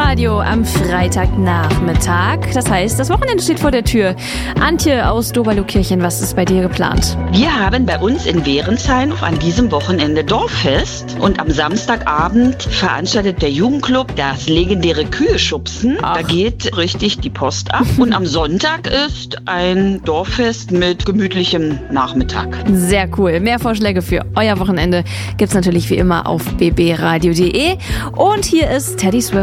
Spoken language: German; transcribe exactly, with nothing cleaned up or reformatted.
Radio am Freitagnachmittag. Das heißt, das Wochenende steht vor der Tür. Antje aus Doberlukirchen, was ist bei dir geplant? Wir haben bei uns in Wehrensheim an diesem Wochenende Dorffest. Und am Samstagabend veranstaltet der Jugendclub das legendäre Kühe-Schubsen. Ach. Da geht richtig die Post ab. Und am Sonntag ist ein Dorffest mit gemütlichem Nachmittag. Sehr cool. Mehr Vorschläge für euer Wochenende gibt's natürlich wie immer auf b b radio punkt d e. Und hier ist Teddy Swims.